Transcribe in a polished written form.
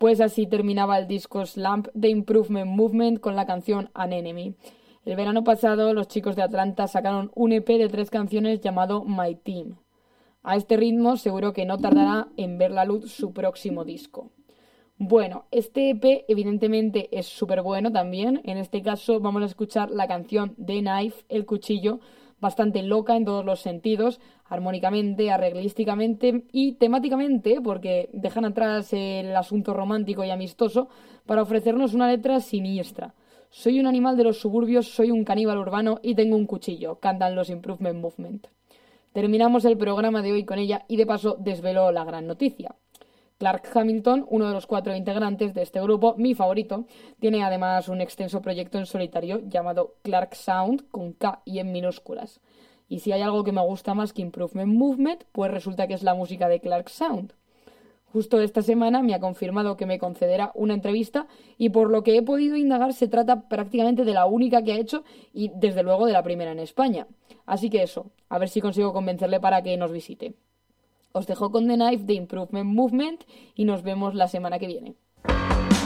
Pues así terminaba el disco Slump de Improvement Movement con la canción An Enemy. El verano pasado los chicos de Atlanta sacaron un EP de 3 canciones llamado My Team. A este ritmo seguro que no tardará en ver la luz su próximo disco. Bueno, este EP evidentemente es súper bueno también. En este caso vamos a escuchar la canción The Knife, El Cuchillo, bastante loca en todos los sentidos, armónicamente, arreglísticamente y temáticamente, porque dejan atrás el asunto romántico y amistoso para ofrecernos una letra siniestra. Soy un animal de los suburbios, soy un caníbal urbano y tengo un cuchillo, cantan los Improvement Movement. Terminamos el programa de hoy con ella y de paso desveló la gran noticia. Clark Hamilton, uno de los 4 integrantes de este grupo, mi favorito, tiene además un extenso proyecto en solitario llamado Clark Sound, con K y en minúsculas. Y si hay algo que me gusta más que Improvement Movement, pues resulta que es la música de Clark Sound. Justo esta semana me ha confirmado que me concederá una entrevista y por lo que he podido indagar se trata prácticamente de la única que ha hecho y desde luego de la primera en España. Así que eso, a ver si consigo convencerle para que nos visite. Os dejo con The Knife de Improvement Movement y nos vemos la semana que viene.